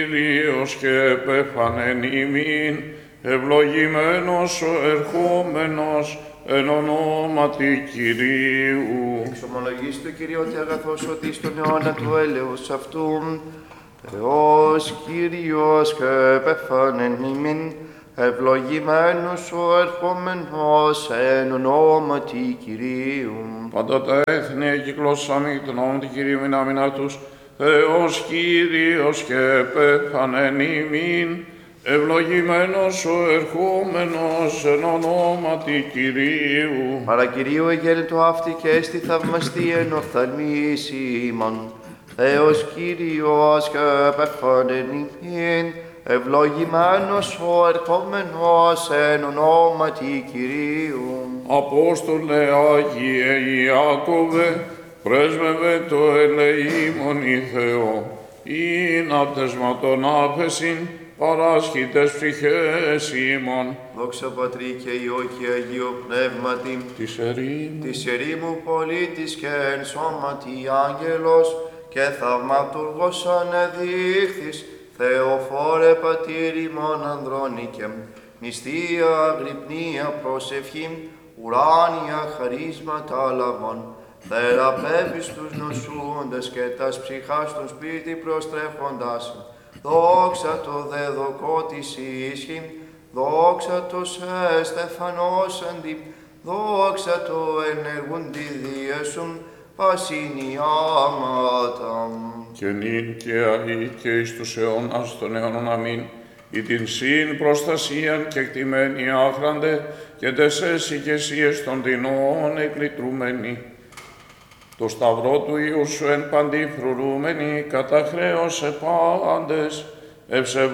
Κύριος και επέφανεν ημίν, ευλογημένος ο ερχόμενος εν ονόματι Κυρίου. Εξομολογείς του Κυρίου ότι αγαθός ότι στον αιώνα του έλεος αυτού, Θεός Κύριος και επέφανεν ημίν, ευλογημένος ο ερχόμενος εν ονόματι Κυρίου. Πάντα τα έθνη εκυκλώσαμε τον νόμο του Κυρίου μην άμυνα τους, Θεός Κύριος και επέφανεν ημίν, ευλογημένος ο ερχόμενος εν ονόματι Κυρίου. Παρακυρίου εγέννητο αυτή και έστι θαυμαστή εν οφθαλμής ημών. Θεός Κύριος και επέφανεν ημίν, ευλογημένος ο ερχόμενος εν ονόματι Κυρίου. Απόστολε Άγιε Ιάκωβε, πρέσβευε το ελεήμον η Θεό, ειν απτεσμα των άφεσιν, παράσχητες ψυχές ημών. Δόξα Πατρί και Υιό και Αγίο Πνεύματι, της ερήμου πολίτης και εν σώματι άγγελος, και θαυματουργός ανεδείχθης, Θεοφόρε Πατήρ ημών ανδρώνικεμ, νηστεία αγρυπνία προσευχή, ουράνια χαρίσματα λαβών, θεραπεύεις τους νοσούντες και τας ψυχάς των σπίτι προστρέφοντας. Δόξα το δεδοκό της ίσχυ, δόξα το σε στεφανός αντι, δόξα το ενεργούντι διέσουν, πασινιάματα. Και νυν και αεί και εις τους αιώνας των αιώνων αμήν, ή την συν προστασίαν και κτημένη άχραντε, και τεσές ηγεσίες των δεινών εκλητρούμενοι. Το σταυρό του Υιού σου εν παντή φρουρούμενοι, καταχρέωσε πάντες, ευσεβ